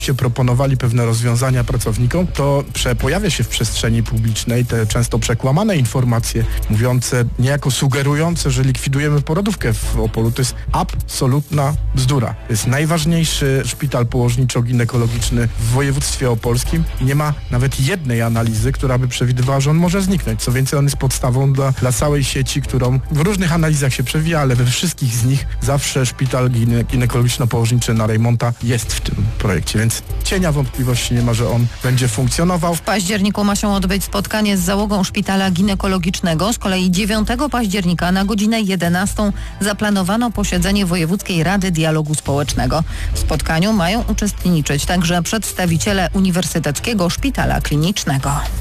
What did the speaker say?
się proponowali pewne rozwiązania pracownikom, to pojawia się w przestrzeni publicznej te często przekłamane informacje, mówiące, niejako sugerujące, że likwidujemy porodówkę w Opolu. To jest absolutna bzdura. To jest najważniejszy szpital położniczo-ginekologiczny w województwie opolskim i nie ma nawet jednej analizy, która by przewidywała, że on może zniknąć. Co więcej, on jest podstawą dla całej sieci, którą w różnych analizach się przewija, ale we wszystkich z nich zawsze szpital ginekologiczno-położniczy na Rejmonta jest w tym projekcie, więc cienia wątpliwości nie ma, że on będzie funkcjonował. W październiku ma się odbyć spotkanie z załogą szpitala ginekologicznego. Z kolei 9 października na godzinę 11 zaplanowano posiedzenie Wojewódzkiej Rady Dialogu Społecznego. W spotkaniu mają uczestniczyć także przedstawiciele Uniwersyteckiego Szpitala Klinicznego.